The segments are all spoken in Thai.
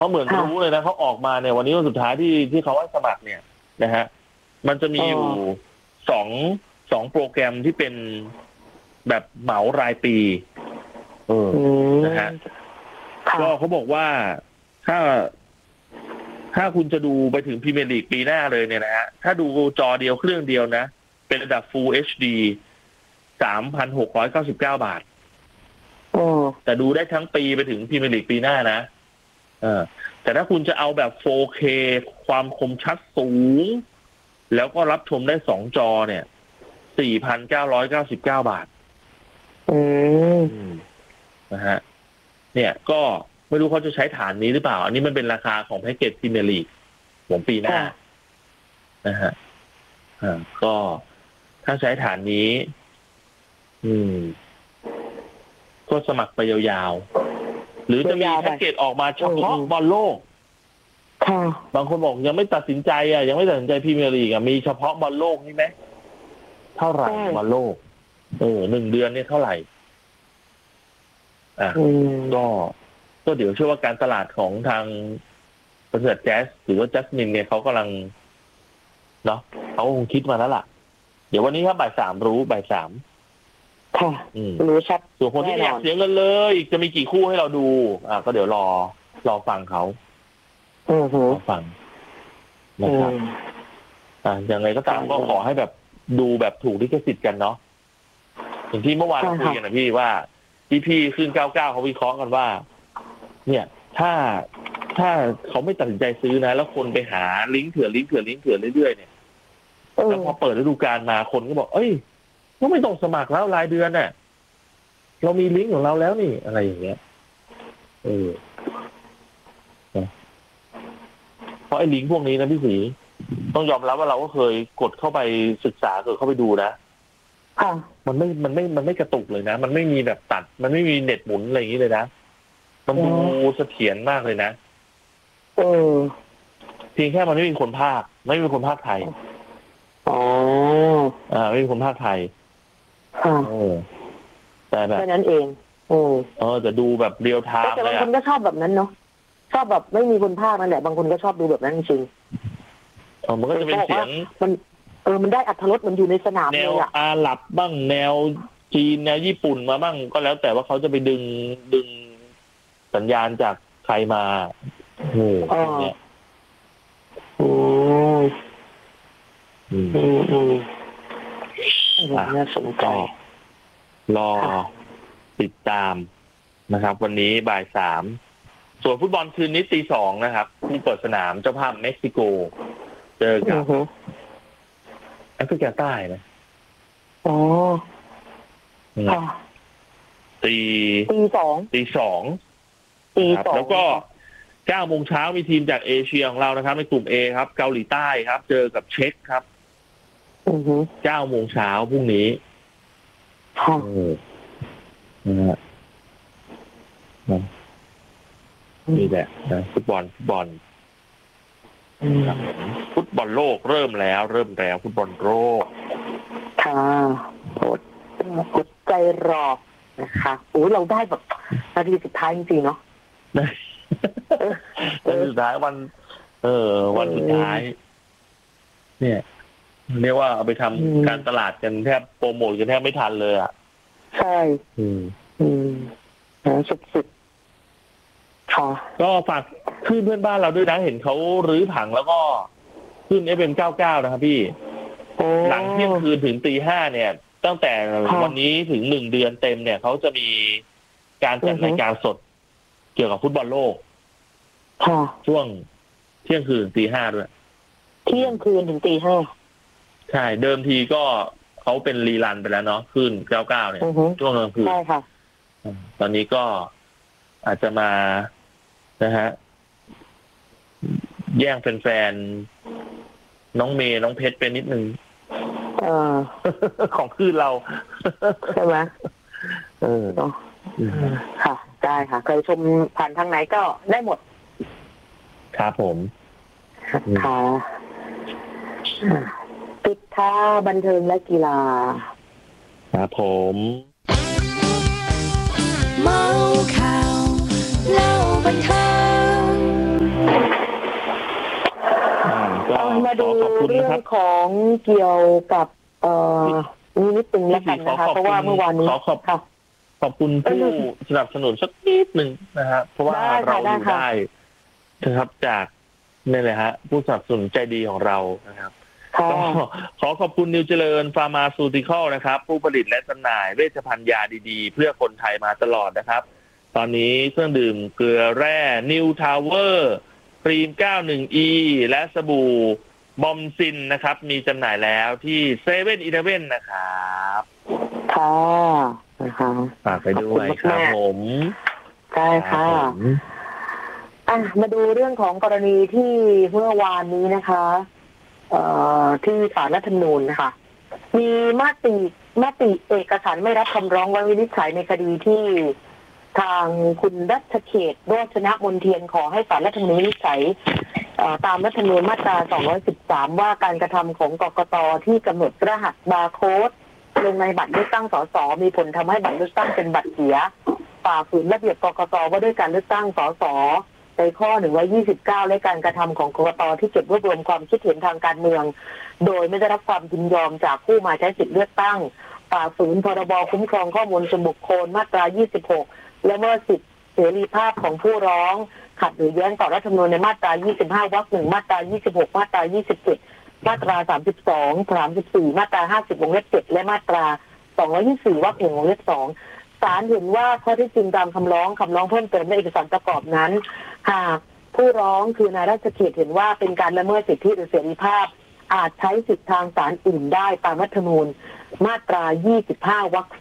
เขาเหมือนรู้เลยนะเขาออกมาเนี่ยวันนี้วันสุดท้ายที่เขาให้สมัครเนี่ยนะฮะมันจะมีอยู่สองโปรแกรมที่เป็นแบบเหมารายปีนะฮะก็เขาบอกว่าถ้าคุณจะดูไปถึงพรีเมียร์ลีกปีหน้าเลยเนี่ยนะฮะถ้าดูจอเดียวเครื่องเดียวนะเป็นระดับ Full HD 3,699 บาทแต่ดูได้ทั้งปีไปถึงพรีเมียร์ลีกปีหน้านะแต่ถ้าคุณจะเอาแบบ 4K ความคมชัดสูงแล้วก็รับชมได้2จอเนี่ย 4,999 บาทนะฮะเนี่ยก็ไม่รู้เขาจะใช้ฐานนี้หรือเปล่าอันนี้มันเป็นราคาของแพ็กเกจพรีเมียร์ลีกของปีหน้านะฮะก็ถ้าใช้ฐานนี้ก็สมัครไปยาวๆหรือจะมีแพ็กเกจออกมาเฉพาะบอลโลกบางคนบอกยังไม่ตัดสินใจยังไม่ตัดสินใจพรีเมียร์ลีกมีเฉพาะบอลโลกนี่ไหมเท่าไหร่บอลโลก1 เดือนเนี่ยเท่าไหร่ก็เดี๋ยวเชื่อว่าการตลาดของทางบริษัทแจ๊สหรือว่าจัสมินเนี่ยเขากำลังเนาะเขาคงคิดมาแล้วล่ะเดี๋ยววันนี้ครับบ่าย 3รู้บ่าย 3 ค่ะรู้ชัดส่วนคนที่อยากเสียเงินเลยจะมีกี่คู่ให้เราดูก็เดี๋ยวรอฟังเขารอฟังนะครับยังไงก็ตามก็ขอให้แบบดูแบบถูกลิขสิทธิ์กันเนาะอย่างที่เมื่อวานเราคุยกันนะพี่ว่าพี่ขึ้น99เขาวิเคราะห์กันว่าเนี่ยถ้าเขาไม่ตัดสินใจซื้อนะแล้วคนไปหาลิงก์เถื่อนเรื่อยๆเนี่ยแล้วพอเปิดฤดูกาลมาคนก็บอกเอ้ยก็ไม่ต้องสมัครแล้วรายเดือนน่ะเรามีลิงก์ของเราแล้วนี่อะไรอย่างเงี้ยเพราะไอ้ลิงก์พวกนี้นะพี่ศรีต้องยอมรับว่าเราก็เคยกดเข้าไปศึกษาเข้าไปดูนะมันไม่กระตุกเลยนะมันไม่มีแบบตัดมันไม่มีเน็ตหมุนอะไรอย่างนี้เลยนะมันดูเสถียรมากเลยนะเพียงแค่มันไม่มีคนพากย์ไม่มีคนพากย์ไทยไม่มีคนพากย์ไทยแต่แบบแค่นั้นเองแต่ดูแบบเรียลไทม์แต่บางคนก็ชอบแบบนั้นเนาะชอบแบบไม่มีคนพากย์นั่นแหละบางคนก็ชอบดูแบบนั้นจริงมันก็จะเป็นเสียงมันได้อรรถรสมันอยู่ในสนามแนวเลยอาหรับบ้างแนวจีนแนวญี่ปุ่นมาบ้างก็แล้วแต่ว่าเขาจะไปดึงสัญญาณจากใครมาเนี่ยน่าสนใจรอติดตามนะครับวันนี้บ่าย 3ส่วนฟุตบอลคืนนี้ตี 2นะครับที่เปิดสนามเจ้าภาพเม็กซิโกเจอกับแอฟริกาใต้นะตี 2แล้วก็9 โมงเช้ามีทีมจากเอเชียของเรานะครับในกลุ่ม A ครับเกาหลีใต้ครับเจอกับเช็กครับ9 โมงเช้าพรุ่งนี้นี่แหละนะฟุตบอลฟุตบอลโลกเริ่มแล้วฟุตบอลโลกกดใจรอนะคะเราได้แบบนาทีสุดท้ายจริงๆเนาะสุดท้ายวันสุดท้ายเนี่ยเรียกว่าเอาไปทำการตลาดกันแทบโปรโมทกันแทบไม่ทันเลยใช่สุดก็ฝากขึ้นเพื่อนบ้านเราด้วยนะเห็นเขารื้อผังแล้วก็ขึ้น FM99 นะครับพี่หลังเที่ยงคืนถึงตี 5เนี่ยตั้งแต่วันนี้ถึง1 เดือนเต็มเนี่ยเขาจะมีการจัดรายการสดเกี่ยวกับฟุตบอลโลกช่วงเที่ยงคืนตี 5ด้วยเที่ยงคืนถึงตี 5 ใช่เดิมทีก็เขาเป็นรีรันไปแล้วเนาะขึ้น99เนี่ยช่วงกลางคืนใช่ค่ะตอนนี้ก็อาจจะมานะฮะแย่งแฟนๆน้องเมย์น้องเพชรไปนิดนึงของคืนเราใช่ไหมค่ะได้ค่ะเคยชมผ่านทางไหนก็ได้หมดครับผมค่ะปิดท้ายบันเทิงและกีฬาครับผมเมาข่าวเล่าบันเทิงมาดูขอบคุณเรื่นะอคงรับของเกี่ยวกับนี่นิดนึงแล้วกันนะคะเพราะว่าเมื่อวานนี้ค่ะขอบคุณผู้สนับสนุนสักนิดหนึ่งนะฮะเพราะว่าได้ค่ะเราอยู่ได้ค่ะได้นะครับจากนี่แหละฮะผู้สนับสนุนใจดีของเรานะครับค่ะก็ขอขอบคุณนิวเจริญฟาร์มาซูติคอลนะครับผู้ผลิตและจำหน่ายเวชภัณฑ์ยาดีๆ เพื่อคนไทยมาตลอดนะครับ ตอนนี้เครื่องดื่มเกลือแร่นิวทาวเวอร์ครีม 91E และสบู่บอมซินนะครับมีจำหน่ายแล้วที่เซเว่นอีเลฟเว่นนะครับค่ะนะคะฝากไปด้วยครับผมใช่ค่ะรับผมมาดูเรื่องของกรณีที่เมื่อวานนี้นะคะที่ศาลรัฐธรรมนูญนะคะมีมติเอกสารไม่รับคำร้องไว้วินิจฉัยในคดีที่ทางคุณรัชเขตโรจนมนเทียนขอให้ศาลรัฐธรรมนูญวินิจฉัยตามรัฐธรรมนูญมาตรา 213 ว่าการกระทำของกกต.ที่กำหนดรหัสบาร์โค้ดลงในบัตรเลือกตั้งสสมีผลทำให้บัตรเลือกตั้งเป็นบัตรเสียฝ่าฝืนระเบียบกกต.ว่าด้วยการเลือกตั้งสสในข้อ129และการกระทำของกกต.ที่เก็บรวบรวมความคิดเห็นทางการเมืองโดยไม่ได้รับความยินยอมจากผู้มาใช้สิทธิเลือกตั้งฝ่าฝืนพรบคุ้มครองข้อมูลส่วนบุคคลมาตรา 26 และเมื่อสิทธิเสรีภาพของผู้ร้องขัดหรือแย้งต่อรัฐธรรมนูญในมาตรา 25 วรรค 1 มาตรา 26 มาตรา 27 มาตรา 32 34 มาตรา 50 วงเล็บ 7 และมาตรา 224 วรรค 1 วงเล็บ 2 ศาลเห็นว่าข้อเท็จจริงตามคำร้องเพิ่มเติมในเอกสารประกอบนั้นหากผู้ร้องคือนายราชเขตเห็นว่าเป็นการละเมิดสิทธิหรือเสรีภาพอาจใช้สิทธิทางศาลอื่นได้ตามรัฐธรรมนูญมาตรา 25 วรรค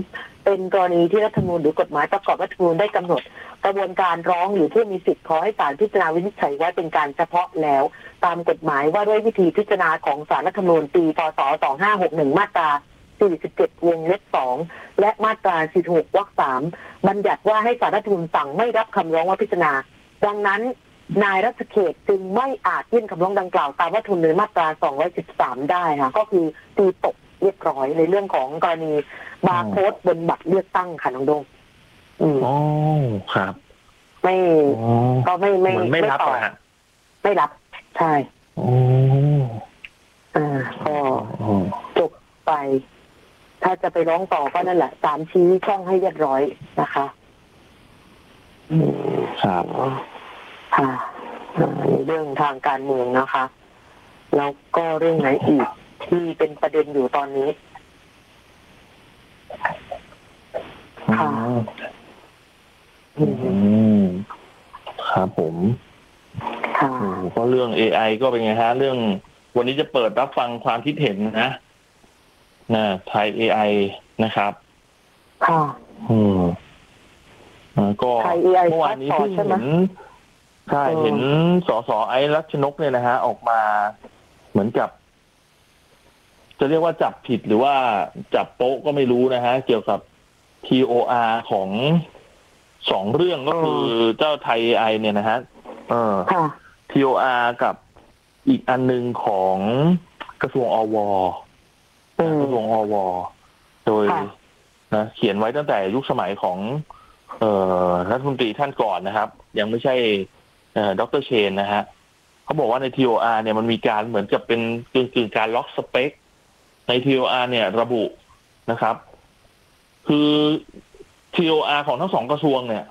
3 เป็นกรณีที่รัฐธรรมนูญหรือกฎหมายประกอบรัฐธรรมนูญได้กำหนดกระบวนการร้องหรือผู้มีสิทธิ์ขอให้ศาลพิจารณาวินิจฉัยไว้เป็นการเฉพาะแล้วตามกฎหมายว่าด้วยวิธีพิจารณาของศาลรัฐธรรมนูญปีพ.ศ. 2561 มาตรา 47 วงเล็บ 2 และมาตรา 46 วรรค 3 บัญญัติว่าให้ศาลรัฐธรรมนูญสั่งไม่รับคำร้องว่าพิจารณาดังนั้นนายรัชเขตจึงไม่อาจยื่นคำร้องดังกล่าวตามรัฐธรรมนูญมาตรา 213 ได้ค่ะก็คือตีตกเรียบร้อยในเรื่องของกรณีบาร์โค้ดบนบัตรเลือกตั้งค่ะน้องดงอ๋อครับไม่ก็ไม่รับอะฮะไม่รับใช่ก็จบไปถ้าจะไปร้องต่อก็นั่นแหละศาลชี้ช่องให้เรียบร้อยนะคะครับค่ะเรื่องทางการเมืองนะคะแล้วก็เรื่องไหนอีกที่เป็นประเด็นอยู่ตอนนี้ค่ะครับผมค่ะก็เรื่อง AI ก็เป็นไงฮะเรื่องวันนี้จะเปิดรับฟังความคิดเห็นนะไทย AI นะครับค่ะก็เมื่อวานนี้เพิ่งเห็นใช่เห็นสสไอซ์รัชนกเนี่ยนะฮะออกมาเหมือนกับจะเรียกว่าจับผิดหรือว่าจับโป๊ะก็ไม่รู้นะฮะเกี่ยวกับ TOR ของ2เรื่องก็คือเจ้าไทย AI เนี่ยนะฮะTOR กับอีกอันนึงของกระทรวงอวกระทรวงอวโดยนะเขียนไว้ตั้งแต่ยุคสมัยของรัฐมนตรีท่านก่อนนะครับยังไม่ใช่ดร.เชนนะฮะเขาบอกว่าใน TOR เนี่ยมันมีการเหมือนกับเป็นกึ่งการล็อกสเปคใน TOR เนี่ยระบุนะครับคือ TOR ของทั้ง2กระทรวงเนี่ย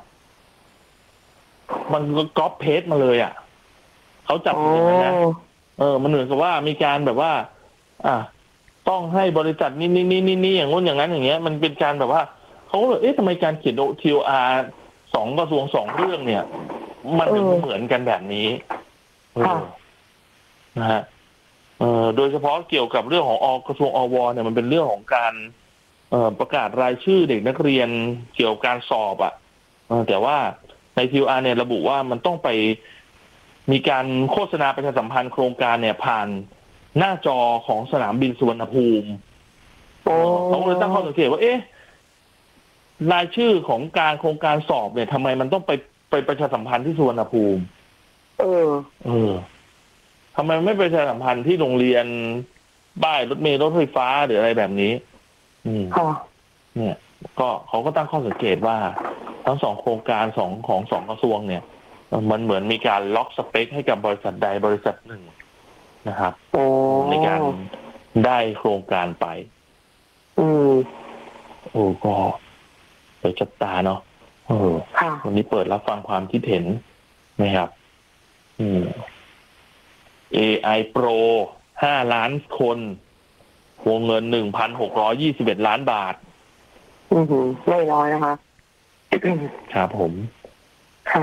มันก็ก๊อปเพจมาเลยอ่ะเขาจับอย่างนั้นนะมันเหมือนกับว่ามีการแบบว่าต้องให้บริษัทนี่อย่างงู้นอย่างนั้นอย่างเงี้ยมันเป็นการแบบว่าเขาก็เลยทำไมการเขียน TOR 2กระทรวง2เรื่องเนี่ยมันเหมือนกันแบบนี้นะฮะโดยเฉพาะเกี่ยวกับเรื่องของกระทรวงอวเนี่ยมันเป็นเรื่องของการประกาศรายชื่อเด็กนักเรียนเกี่ยวกับการสอบแต่ว่าใน TOR เนี่ยระบุว่ามันต้องไปมีการโฆษณาประชาสัมพันธ์โครงการเนี่ยผ่านหน้าจอของสนามบินสุวรรณภูมิเขาเลยตั้งข้อสังเกตว่ารายชื่อของการโครงการสอบเนี่ยทำไมมันต้องไปประชาสัมพันธ์ที่สุวรรณภูมิทำไมไม่ประชาสัมพันธ์ที่โรงเรียนบ้านรถเมล์รถไฟฟ้าหรืออะไรแบบนี้เนี่ยก็เขาก็ตั้งข้อสังเกตว่าทั้ง2โครงการของ2กระทรวงเนี่ยมันเหมือนมีการล็อกสเปคให้กับบริษัทใดบริษัทหนึ่งนะครับในการได้โครงการไปก็เปิดจับตาเนาะวันนี้เปิดรับฟังความคิดเห็นนะครับAI Pro 5 ล้านคนวงเงิน 1,621 ล้านบาทไม่น้อยนะคะครับผมค่ะ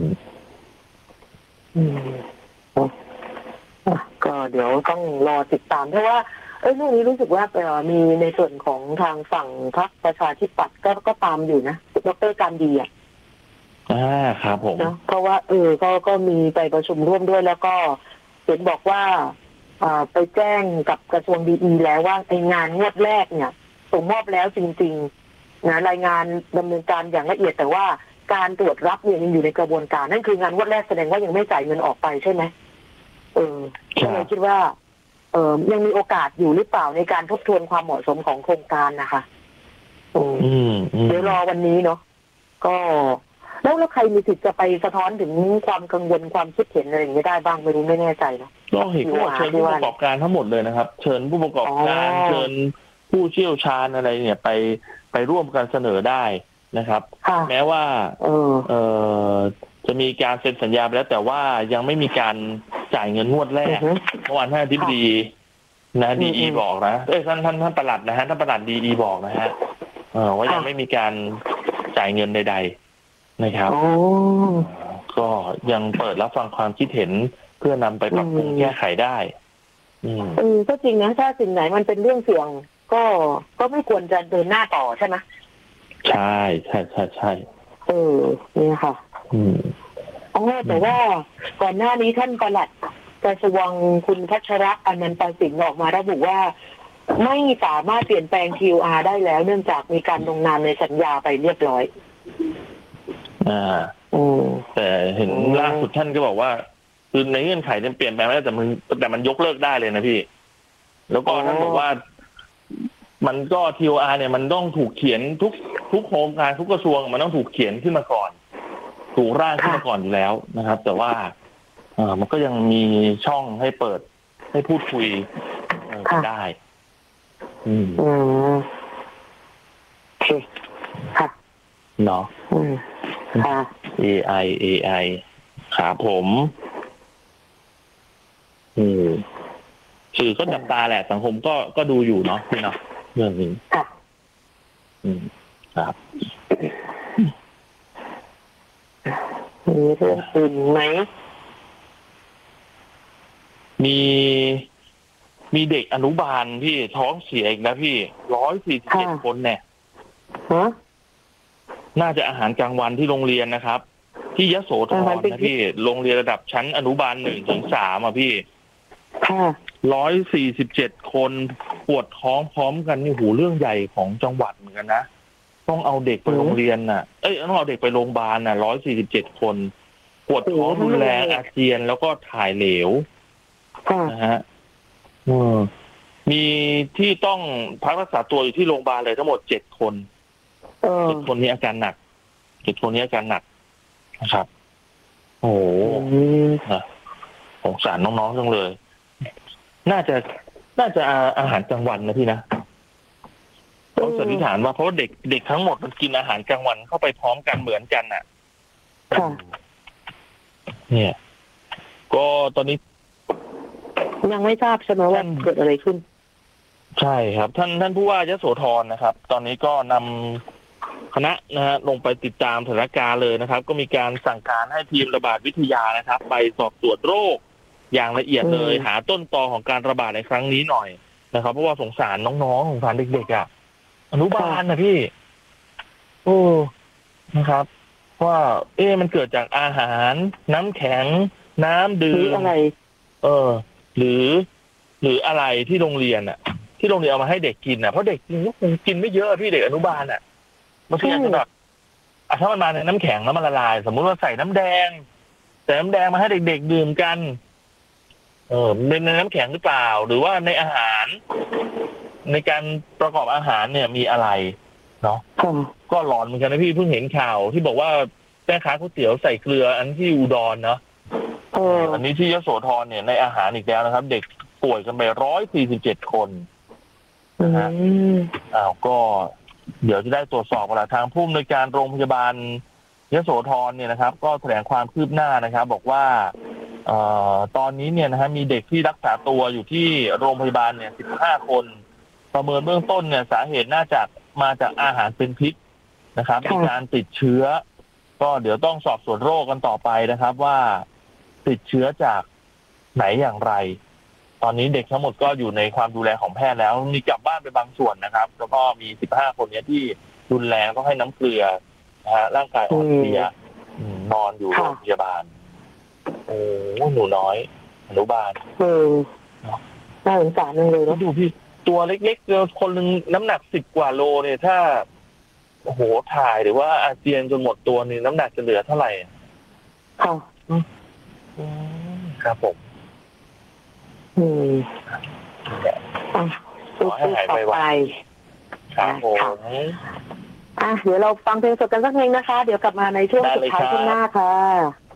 ก็เดี๋ยวต้องรอติดตามเพราะว่าเรื่องนี้รู้สึกว่ามีในส่วนของทางฝั่งพรรคประชาธิปัตย์ก็ตามอยู่นะดร.การดีครับผมเพราะว่าก็มีไปประชุมร่วมด้วยแล้วก็เห็นบอกว่าไปแจ้งกับกระทรวงดีแล้วว่าไองานงวดแรกเนี่ยส่งมอบแล้วจริงๆนะรายงานดำเนินการอย่างละเอียดแต่ว่าการตรวจรับเนี่ยยังอยู่ในกระบวนการนั่นคืองานงวดแรกแสดงว่ายังไม่จ่ายเงินออกไปใช่ไหมก็เลยคิดว่ายังมีโอกาสอยู่หรือเปล่าในการทบทวนความเหมาะสมของโครงการนะคะเดี๋ยวรอวันนี้เนาะก็แล้วใครมีสิทธิ์จะไปสะท้อนถึงความกังวลความคิดเห็นอะไรอย่างนี้ได้บ้างไม่แน่ใจนะก็เห็นว่าเชิญผู้ประกอบการทั้งหมดเลยนะครับเชิญผู้ประกอบการเชิญผู้เชี่ยวชาญอะไรเนี่ยไปร่วมกันเสนอได้นะครับแม้ว่าจะมีการเซ็นสัญญาไปแล้วแต่ว่ายังไม่มีการจ่ายเงินงวดแรกเมื่อวานท่านอธิบดีนะดีบอกนะท่านปลัดนะฮะท่านปลัดดีบอกนะฮะว่ายังไม่มีการจ่ายเงินใดๆนะครับก็ยังเปิดรับฟังความคิดเห็นเพื่อนำไปปรับปรุงแก้ไขได้ก็จริงนะถ้าสิ่งไหนมันเป็นเรื่องเสี่ยงก็ไม่ควรจะเดินหน้าต่อใช่ไหมใช่นี่ค่ะแต่ว่าก่อนหน้านี้ท่านปลัดกระทรวงคุณพัชระอนันตสิงห์ออกมาระบุว่าไม่สามารถเปลี่ยนแปลง TOR ได้แล้วเนื่องจากมีการลงนามในสัญญาไปเรียบร้อยแต่เห็นล่าสุดท่านก็บอกว่าคือในเงื่อนไขเนี่ยเปลี่ยนแปลงไม่ได้แต่มันยกเลิกได้เลยนะพี่แล้วก็ท่านบอกว่ามันก็ TOR เนี่ยมันต้องถูกเขียนทุกโครงการทุกกระทรวงมันต้องถูกเขียนขึ้นมาก่อนถูกร่างขึ้นมาก่อนอยู่แล้วนะครับแต่ว่ามันก็ยังมีช่องให้เปิดให้พูดคุยได้ค่ะเนาะAI ครับผมสื่อก็จับตาแหละสังคมก็ดูอยู่เนาะพี่เนาะเรื่องนี้ครับมีเรื่องอื่นไหมมีเด็กอนุบาลพี่ท้องเสียอีกนะพี่147 คนเนี่ยน่าจะอาหารกลางวันที่โรงเรียนนะครับที่ยโสธรนะพี่โรงเรียนระดับชั้นอนุบาล1-3พี่147 คนปวดท้องพร้อมกันนี่หูเรื่องใหญ่ของจังหวัดเหมือนกันนะต้องเอาเด็กไปโรงเรียนน่ะต้องเอาเด็กไปโรงพยาบาลน่ะ147 คนปวดท้องรุนแรงอาเจียนแล้วก็ถ่ายเหลวนะฮะมีที่ต้องพักรักษาตัวอยู่ที่โรงพยาบาลเลยทั้งหมด7 คน7 คนนี้อาการหนัก7 คนนี้อาการหนักนะครับโอ้โหสงสารน้องๆจังเลยน่าจะอาหารกลางวันนะพี่นะเขาสันนิษฐานว่าเพราะเด็กทั้งหมดมันกินอาหารกลางวันเข้าไปพร้อมกันเหมือนกันน่ะเนี่ยก็ตอนนี้ยังไม่ทราบใช่ไหมว่าเกิดอะไรขึ้นใช่ครับท่านผู้ว่ายโสธรนะครับตอนนี้ก็นำคณะนะฮะลงไปติดตามสถานการณ์เลยนะครับก็มีการสั่งการให้ทีมระบาดวิทยานะครับไปสอบตรวจโรคอย่างละเอียดเลยหาต้นตอของการระบาดในครั้งนี้หน่อยนะครับเพราะว่าสงสารน้องๆสงสารเด็กๆอนุบาลนะพี่นะครับว่ามันเกิดจากอาหารน้ำแข็งน้ำดื่มอะไรหรืออะไรที่โรงเรียนที่โรงเรียนเอามาให้เด็กกินเพราะเด็กก็คงกินไม่เยอะพี่เด็กอนุบาลบางทีอาจจะแบบถ้ามันมาในน้ำแข็งแล้วมันละลายสมมุติว่าใส่น้ำแดงมาให้เด็กๆดื่มกันในน้ำแข็งหรือเปล่าหรือว่าในอาหารในการประกอบอาหารเนี่ยมีอะไรเนาะก็หลอนเหมือนกันนะพี่เพิ่งเห็นข่าวที่บอกว่าแม่ค้าก๋วยเตี๋ยวใส่เกลืออันที่อุดรเนาะอันนี้ที่ยโสธรเนี่ยในอาหารอีกแล้วนะครับ เด็กป่วยกันไป147 คนนะฮะก็เดี๋ยวจะได้ตรวจสอบกันละทางผู้อำนวยการโรงพยาบาลยโสธรเนี่ยนะครับก็แถลงความคืบหน้านะครับบอกว่าตอนนี้เนี่ยนะฮะมีเด็กที่รักษาตัวอยู่ที่โรงพยาบาลเนี่ย15 คนประเมินเบื้องต้นเนี่ยสาเหตุน่าจะมาจากอาหารเป็นพิษนะครับมีการติดเชื้อก็เดี๋ยวต้องสอบสวนโรคกันต่อไปนะครับว่าติดเชื้อจากไหนอย่างไรตอนนี้เด็กทั้งหมดก็อยู่ในความดูแลของแพทย์แล้วมีกลับบ้านไปบางส่วนนะครับแล้วก็มี15 คนเนี้ยที่รุนแรงต้องให้น้ำเกลือนะฮะร่างกายอ่อนเพลียนอนอยู่โรงพยาบาลโอ้หนูน้อยอนุบาลน่าสงสารเลยนะดูพี่ตัวเล็กๆเดียวคนนึงน้ำหนัก10 กว่าโลเนี่ยถ้าโอ้โหถ่ายหรือว่าอาเจียนจนหมดตัวนี่น้ำหนักจะเหลือเท่าไหร่ค่ะครับผมขอให้หายไปไวครับผมเดี๋ยวเราฟังเพลงสดกันสักเพลงนะคะเดี๋ยวกลับมาในช่วงสุดท้ายข้างหน้าค่ะ